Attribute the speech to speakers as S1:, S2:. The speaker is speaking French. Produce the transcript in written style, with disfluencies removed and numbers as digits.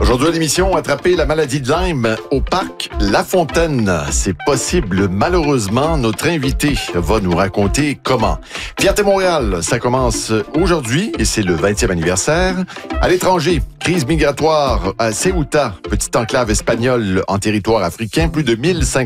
S1: Aujourd'hui à l'émission, attraper la maladie de Lyme au parc La Fontaine. C'est possible, malheureusement. Notre invité va nous raconter comment. Fierté Montréal, ça commence aujourd'hui et c'est le 20e anniversaire. À l'étranger, crise migratoire à Ceuta, petite enclave espagnole en territoire africain. Plus de 1500